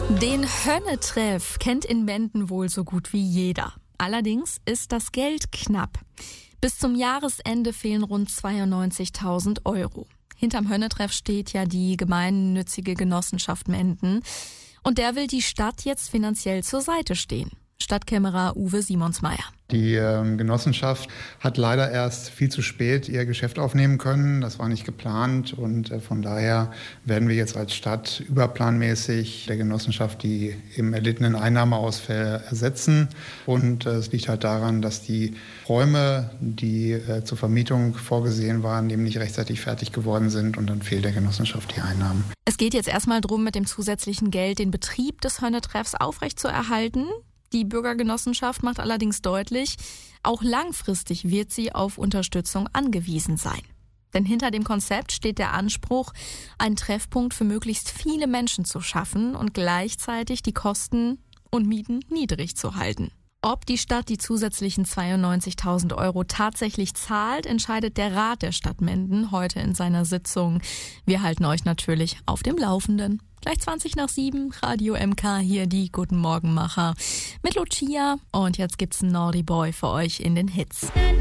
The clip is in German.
Den Hönne-Treff kennt in Menden wohl so gut wie jeder. Allerdings ist das Geld knapp. Bis zum Jahresende fehlen rund 92.000 Euro. Hinterm Hönne-Treff steht ja die gemeinnützige Genossenschaft Menden. Und der will die Stadt jetzt finanziell zur Seite stehen. Stadtkämmerer Uwe Simonsmeier. Die Genossenschaft hat leider erst viel zu spät ihr Geschäft aufnehmen können. Das war nicht geplant und von daher werden wir jetzt als Stadt überplanmäßig der Genossenschaft die eben erlittenen Einnahmeausfälle ersetzen. Und es liegt halt daran, dass die Räume, die zur Vermietung vorgesehen waren, eben nicht rechtzeitig fertig geworden sind und dann fehlt der Genossenschaft die Einnahmen. Es geht jetzt erstmal darum, mit dem zusätzlichen Geld den Betrieb des Hönne-Treffs aufrechtzuerhalten. Die Bürgergenossenschaft macht allerdings deutlich, auch langfristig wird sie auf Unterstützung angewiesen sein. Denn hinter dem Konzept steht der Anspruch, einen Treffpunkt für möglichst viele Menschen zu schaffen und gleichzeitig die Kosten und Mieten niedrig zu halten. Ob die Stadt die zusätzlichen 92.000 Euro tatsächlich zahlt, entscheidet der Rat der Stadt Menden heute in seiner Sitzung. Wir halten euch natürlich auf dem Laufenden. Gleich 7:20, Radio MK, hier die Guten Morgenmacher mit Lucia. Und jetzt gibt's einen Naughty Boy für euch in den Hits.